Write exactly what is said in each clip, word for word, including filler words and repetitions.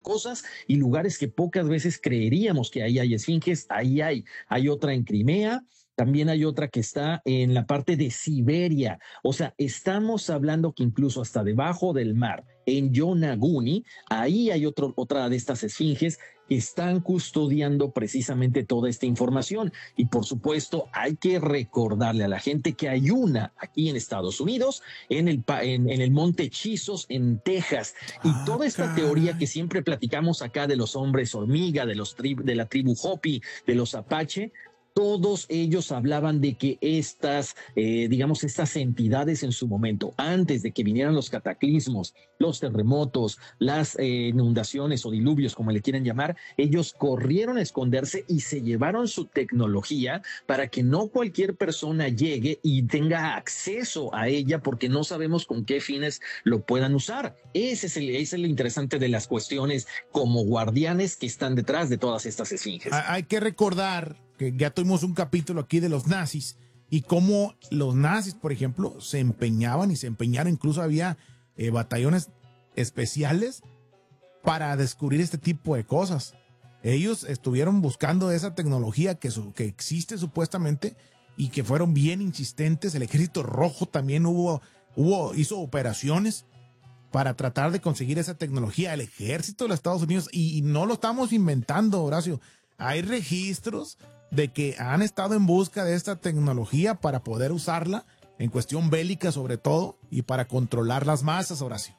cosas y lugares que pocas veces creeríamos que ahí hay esfinges, ahí hay. Hay otra en Crimea. También hay otra que está en la parte de Siberia. O sea, estamos hablando que incluso hasta debajo del mar, en Yonaguni, ahí hay otro, otra de estas esfinges que están custodiando precisamente toda esta información. Y por supuesto, hay que recordarle a la gente que hay una aquí en Estados Unidos, en el, en, en el Monte Chisos, en Texas. Y Ah, toda esta caray. teoría que siempre platicamos acá de los hombres hormiga, de, los tri de la tribu Hopi, de los Apache, todos ellos hablaban de que estas, eh, digamos, estas entidades en su momento, antes de que vinieran los cataclismos, los terremotos, las eh, inundaciones o diluvios, como le quieren llamar, ellos corrieron a esconderse y se llevaron su tecnología para que no cualquier persona llegue y tenga acceso a ella, porque no sabemos con qué fines lo puedan usar. Ese es, el, ese es lo interesante de las cuestiones como guardianes que están detrás de todas estas esfinges. Hay que recordar que ya tuvimos un capítulo aquí de los nazis y cómo los nazis, por ejemplo, se empeñaban y se empeñaron, incluso había eh, batallones especiales para descubrir este tipo de cosas. Ellos estuvieron buscando esa tecnología que, su, que existe supuestamente y que fueron bien insistentes. El Ejército Rojo también hubo, hubo, hizo operaciones para tratar de conseguir esa tecnología. El ejército de los Estados Unidos, y, y no lo estamos inventando, Horacio, hay registros de que han estado en busca de esta tecnología para poder usarla en cuestión bélica sobre todo y para controlar las masas, Horacio.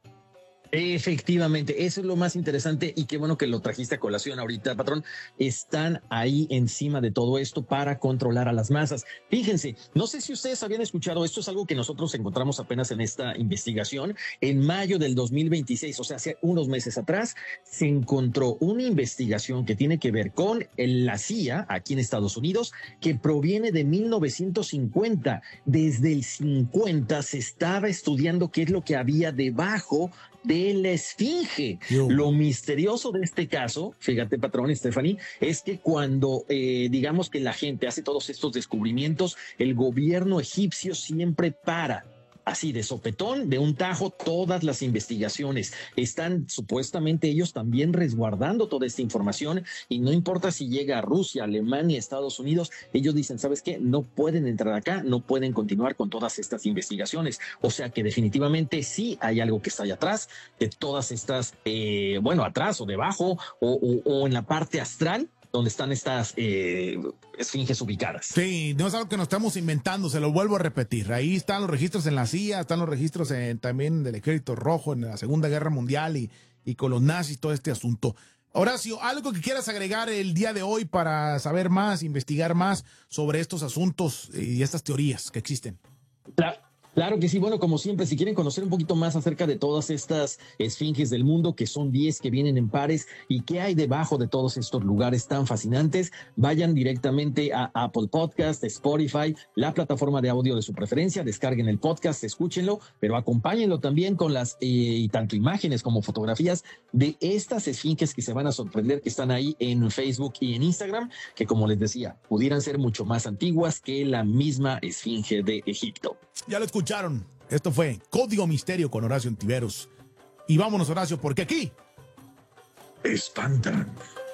Efectivamente, eso es lo más interesante y qué bueno que lo trajiste a colación ahorita, patrón. Están ahí encima de todo esto para controlar a las masas. Fíjense, no sé si ustedes habían escuchado, esto es algo que nosotros encontramos apenas en esta investigación. En mayo del dos mil veintiséis, o sea, hace unos meses atrás, se encontró una investigación que tiene que ver con la C I A aquí en Estados Unidos, que proviene de mil novecientos cincuenta. Desde el cincuenta se estaba estudiando qué es lo que había debajo de la esfinge. Yo. Lo misterioso de este caso, fíjate, patrón, Stephanie, es que cuando eh, digamos que la gente hace todos estos descubrimientos, el gobierno egipcio siempre para. Así de sopetón, de un tajo, todas las investigaciones. Están supuestamente ellos también resguardando toda esta información y no importa si llega a Rusia, Alemania, Estados Unidos, ellos dicen, ¿sabes qué? No pueden entrar acá, no pueden continuar con todas estas investigaciones. O sea que definitivamente sí hay algo que está allá atrás de todas estas, eh, bueno, atrás o debajo o, o, o en la parte astral, donde están estas eh, esfinges ubicadas. Sí, no es algo que nos estamos inventando, se lo vuelvo a repetir. Ahí están los registros en la C I A, están los registros en, también del Ejército Rojo en la Segunda Guerra Mundial y, y con los nazis, todo este asunto. Horacio, ¿algo que quieras agregar el día de hoy para saber más, investigar más sobre estos asuntos y estas teorías que existen? Claro. Claro que sí, bueno, como siempre, si quieren conocer un poquito más acerca de todas estas esfinges del mundo, que son diez que vienen en pares y qué hay debajo de todos estos lugares tan fascinantes, vayan directamente a Apple Podcast, Spotify, la plataforma de audio de su preferencia, descarguen el podcast, escúchenlo, pero acompáñenlo también con las eh, tanto imágenes como fotografías de estas esfinges que se van a sorprender, que están ahí en Facebook y en Instagram, que como les decía, pudieran ser mucho más antiguas que la misma esfinge de Egipto. Ya lo escucharon. Esto fue Código Misterio con Horacio Ontiveros. Y vámonos, Horacio, porque aquí espantan.